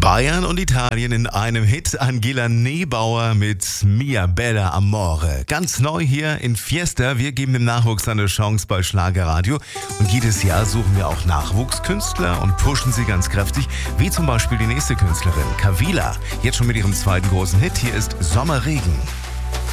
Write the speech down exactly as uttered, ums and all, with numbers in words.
Bayern und Italien in einem Hit. Angela Nebauer mit Mia Bella Amore. Ganz neu hier in Fiesta. Wir geben dem Nachwuchs eine Chance bei Schlagerradio. Und jedes Jahr suchen wir auch Nachwuchskünstler und pushen sie ganz kräftig. Wie zum Beispiel die nächste Künstlerin, Kavila. Jetzt schon mit ihrem zweiten großen Hit. Hier ist Sommerregen.